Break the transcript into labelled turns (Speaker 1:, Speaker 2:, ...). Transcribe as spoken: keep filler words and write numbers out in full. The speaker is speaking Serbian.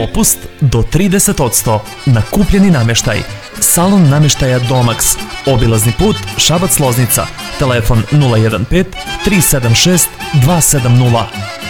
Speaker 1: Popust do trideset posto na kupljeni namještaj. Salon namještaja Domax. Obilazni put Šabac-Loznica. Telefon nula jedan pet tri sedam šest dva sedam nula.